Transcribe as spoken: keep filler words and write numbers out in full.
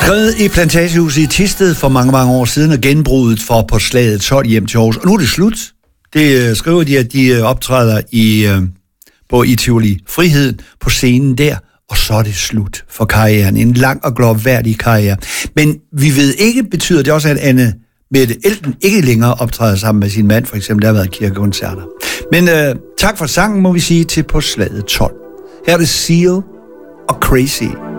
Skrevet i Plantagehuset i Thisted for mange, mange år siden, og genbruget for på slaget tolv hjem til Aarhus. Og nu er det slut. Det skriver de, at de optræder i, på i Tivoli Friheden på scenen der, og så er det slut for karrieren. En lang og glorværdig karriere. Men vi ved ikke, betyder det også, at Anne Mette Elten ikke længere optræder sammen med sin mand, for eksempel, der har været kirkekoncerter. Men øh, tak for sangen, må vi sige, til på slaget tolv. Her er det Seal og Crazy.